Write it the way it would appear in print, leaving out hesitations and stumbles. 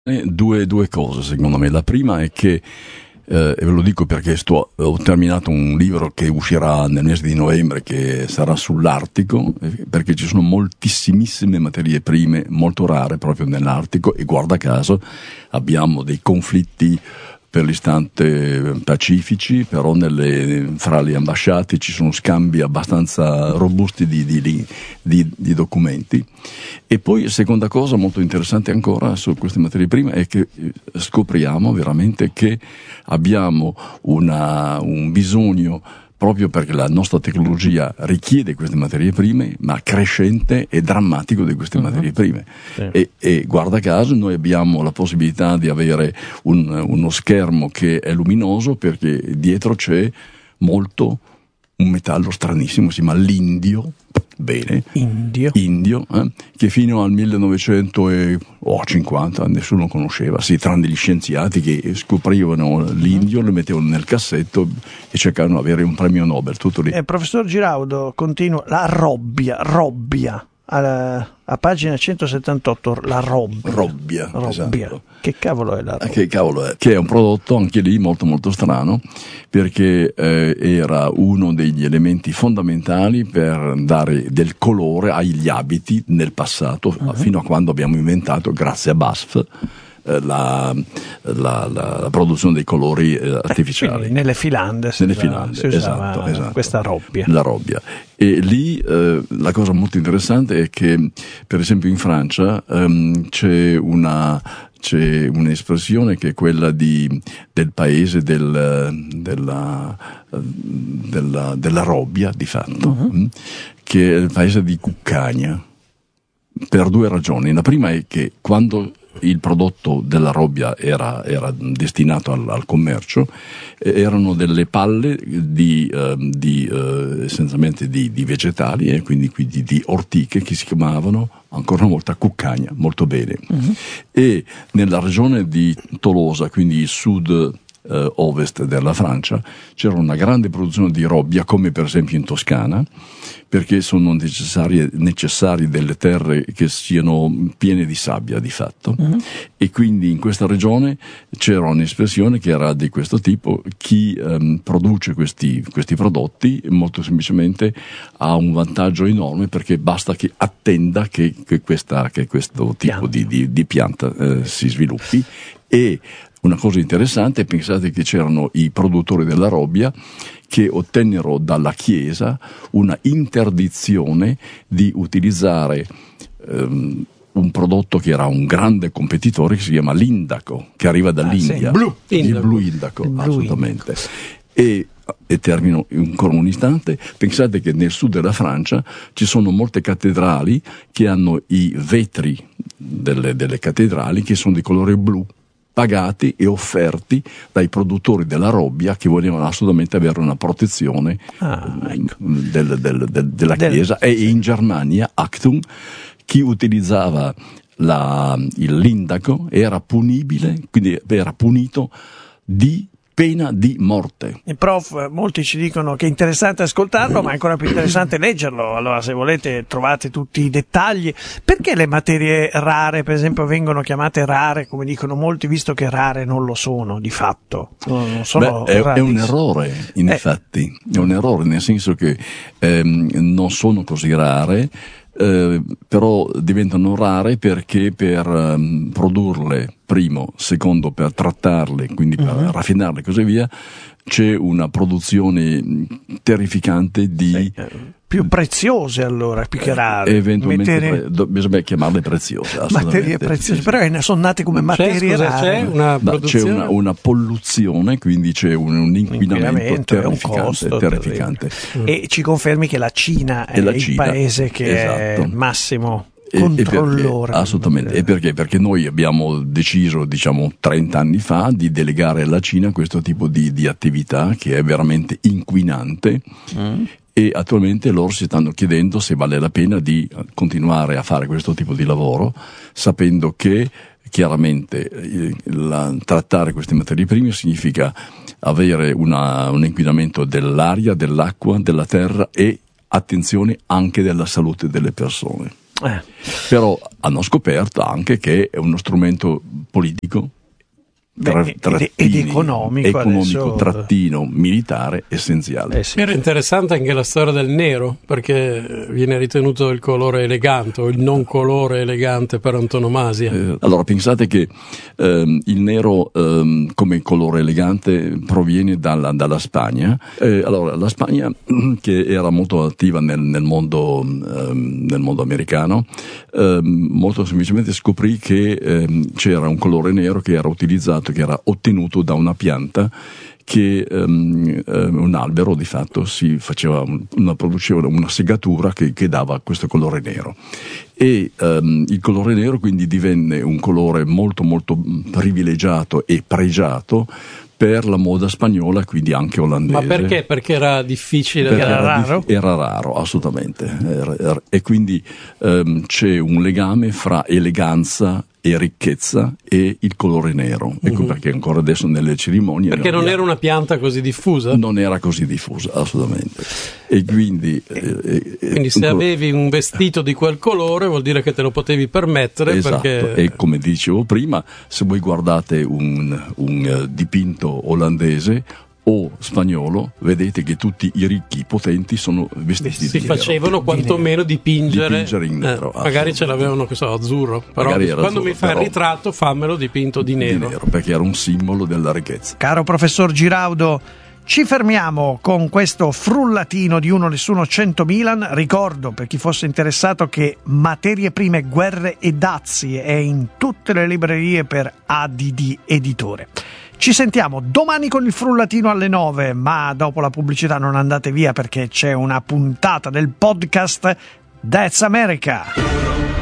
Due cose secondo me. La prima è che, e ve lo dico perché ho terminato un libro che uscirà nel mese di novembre, che sarà sull'Artico, perché ci sono moltissimissime materie prime molto rare proprio nell'Artico, e guarda caso abbiamo dei conflitti per l'istante pacifici, però fra le ambasciate ci sono scambi abbastanza robusti di documenti. E poi, seconda cosa molto interessante ancora su queste materie prime, è che scopriamo veramente che abbiamo un bisogno, proprio perché la nostra tecnologia richiede queste materie prime, ma crescente e drammatico di queste materie prime. Sì. E guarda caso noi abbiamo la possibilità di avere uno schermo che è luminoso, perché dietro c'è un metallo stranissimo, si chiama l'indio. Bene, indio, che fino al 1950 nessuno conosceva, sì, tranne gli scienziati che scoprivano l'indio, lo mettevano nel cassetto e cercavano di avere un premio Nobel, tutto lì. Professor Giraudo, continua, la robbia, a pagina 178, la robbia. Esatto. Che cavolo è la robbia? Che cavolo è? Che è un prodotto anche lì molto molto strano, perché era uno degli elementi fondamentali per dare del colore agli abiti nel passato, fino a quando abbiamo inventato, grazie a BASF, la produzione dei colori artificiali. Quindi nelle filande si usava esatto. Questa robbia. La robbia. E lì la cosa molto interessante è che, per esempio, in Francia c'è un'espressione che è quella del paese della robbia, di fatto, che è il paese di Cuccagna, per due ragioni. La prima è che quando il prodotto della robbia era destinato al commercio, erano delle palle essenzialmente di vegetali, e quindi di ortiche, che si chiamavano ancora una volta Cuccagna, molto bene. E nella regione di Tolosa, quindi il sud ovest della Francia, c'era una grande produzione di robbia, come per esempio in Toscana, perché sono necessarie delle terre che siano piene di sabbia, di fatto. E quindi in questa regione c'era un'espressione che era di questo tipo: chi produce questi prodotti molto semplicemente ha un vantaggio enorme, perché basta che attenda che questo tipo di pianta si sviluppi. E una cosa interessante, pensate che c'erano i produttori della robbia che ottennero dalla Chiesa una interdizione di utilizzare un prodotto che era un grande competitore, che si chiama l'indaco, che arriva dall'India. Il blu indaco, assolutamente. E termino ancora un istante. Pensate che nel sud della Francia ci sono molte cattedrali che hanno i vetri delle cattedrali che sono di colore blu, pagati e offerti dai produttori della robbia, che volevano assolutamente avere una protezione della Chiesa. E in Germania, Achtung, chi utilizzava l'indaco era punibile, quindi era punito di pena di morte. Il prof, molti ci dicono che è interessante ascoltarlo, ma è ancora più interessante leggerlo. Allora, se volete, trovate tutti i dettagli. Perché le materie rare, per esempio, vengono chiamate rare, come dicono molti, visto che rare non lo sono di fatto? Non sono è un errore, in effetti. È un errore, nel senso che non sono così rare. Però diventano rare perché per produrle, primo, secondo per trattarle, quindi per raffinarle e così via, c'è una produzione terrificante di più preziose, allora, più che rare. Eventualmente bisogna chiamarle preziose, materie preziose, però sono nate come materie rare. C'è una polluzione, quindi c'è un inquinamento terrificante. E ci confermi che la Cina è il paese che è massimo controllore. Assolutamente. E perché? Perché noi abbiamo deciso, 30 anni fa, di delegare alla Cina questo tipo di attività, che è veramente inquinante. E attualmente loro si stanno chiedendo se vale la pena di continuare a fare questo tipo di lavoro, sapendo che chiaramente trattare queste materie prime significa avere un inquinamento dell'aria, dell'acqua, della terra e, attenzione, anche della salute delle persone. Però hanno scoperto anche che è uno strumento politico, ed economico adesso... trattino militare essenziale. Sì. Era interessante anche la storia del nero, perché viene ritenuto il colore elegante o il non colore elegante per antonomasia. Allora pensate che il nero come colore elegante proviene dalla Spagna. Allora la Spagna, che era molto attiva nel mondo americano, molto semplicemente scoprì che c'era un colore nero che era utilizzato, che era ottenuto da una pianta che un albero di fatto produceva una segatura che dava questo colore nero, e il colore nero quindi divenne un colore molto molto privilegiato e pregiato per la moda spagnola, quindi anche olandese. Ma perché? Perché era difficile? Perché era raro? Era raro, assolutamente. E quindi c'è un legame fra eleganza e ricchezza e il colore nero. Ecco perché ancora adesso nelle cerimonie... Perché non era una pianta così diffusa? Non era così diffusa, assolutamente. E quindi se avevi un vestito di quel colore vuol dire che te lo potevi permettere. Esatto. Perché... E come dicevo prima, se voi guardate un dipinto olandese o spagnolo, vedete che tutti i ricchi potenti sono vestiti di nero. Facevano quantomeno dipingere in nero. Magari ce l'avevano, che so, azzurro, però quando azzurro, mi fai il ritratto fammelo dipinto di nero, perché era un simbolo della ricchezza. Caro professor Giraudo, ci fermiamo con questo frullatino di Uno Nessuno 100 Milan. Ricordo, per chi fosse interessato, che Materie Prime, Guerre e Dazi è in tutte le librerie per ADD Editore. Ci sentiamo domani con il frullatino alle 9, ma dopo la pubblicità non andate via, perché c'è una puntata del podcast That's America.